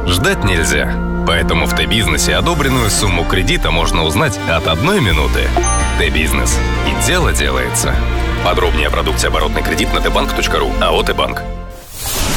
ждать нельзя. Поэтому в Т-бизнесе одобренную сумму кредита можно узнать от 1 минуты. Т-бизнес. И дело делается. Подробнее о продукте оборотный кредит на tbank.ru. АО «Т-банк».